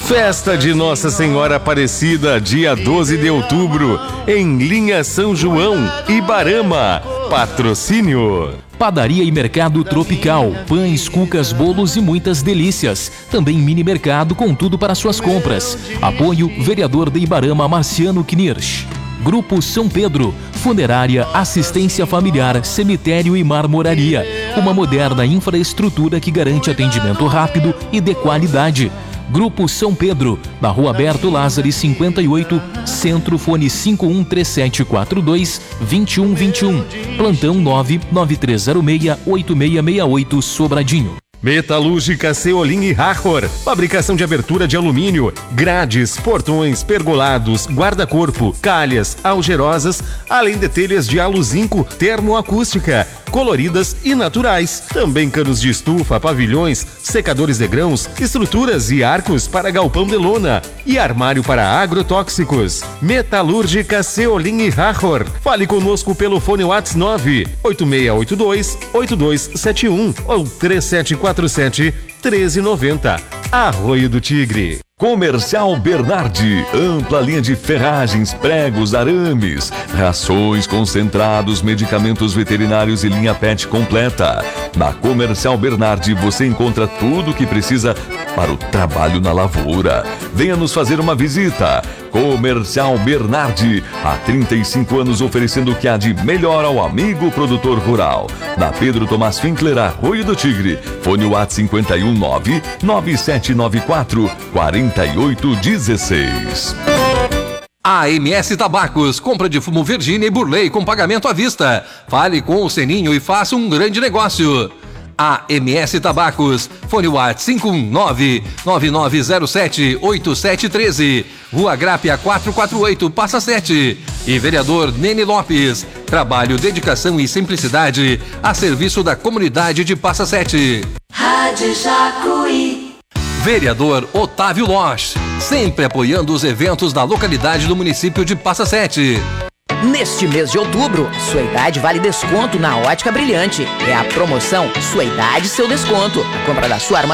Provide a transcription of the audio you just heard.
Festa de Nossa Senhora Aparecida, dia 12 de outubro, em Linha São João, Ibarama. Patrocínio. Padaria e Mercado Tropical, pães, cucas, bolos e muitas delícias. Também mini mercado com tudo para suas compras. Apoio vereador de Ibarama, Marciano Knirsch. Grupo São Pedro, funerária, assistência familiar, cemitério e marmoraria. Uma moderna infraestrutura que garante atendimento rápido e de qualidade. Grupo São Pedro, na Rua Berto Lázari 58, Centro, fone 513742-2121. Plantão 99306-8668, Sobradinho. Metalúrgica Ceolim e Hachor, fabricação de abertura de alumínio, grades, portões, pergolados, guarda-corpo, calhas, algerosas, além de telhas de aluzinco termoacústica, coloridas e naturais. Também canos de estufa, pavilhões, secadores de grãos, estruturas e arcos para galpão de lona e armário para agrotóxicos. Metalúrgica Ceolim e Hachor. Fale conosco pelo fone WhatsApp 98682-8271 ou 3747-1390. Arroio do Tigre. Comercial Bernardi, ampla linha de ferragens, pregos, arames, rações, concentrados, medicamentos veterinários e linha pet completa. Na Comercial Bernardi você encontra tudo o que precisa para o trabalho na lavoura. Venha nos fazer uma visita. Comercial Bernardi, há 35 anos oferecendo o que há de melhor ao amigo produtor rural. Na Pedro Tomás Finkler, Arroio do Tigre. Fone WhatsApp 519-9794-4816. AMS Tabacos, compra de fumo Virgínia e Burley com pagamento à vista. Fale com o Seninho e faça um grande negócio. AMS Tabacos, fone WhatsApp 519-9907-8713, Rua Grápia 448, Passa 7. E vereador Nene Lopes, trabalho, dedicação e simplicidade a serviço da comunidade de Passa 7. Rádio Jacuí. Vereador Otávio Losch, sempre apoiando os eventos da localidade do município de Passa 7. Neste mês de outubro, sua idade vale desconto na Ótica Brilhante. É a promoção Sua Idade, Seu Desconto. A compra da sua armação